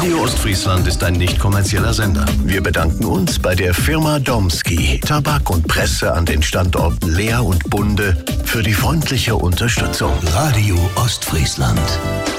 Radio Ostfriesland ist ein nicht kommerzieller Sender. Wir bedanken uns bei der Firma Domski, Tabak und Presse an den Standorten Leer und Bunde für die freundliche Unterstützung. Radio Ostfriesland.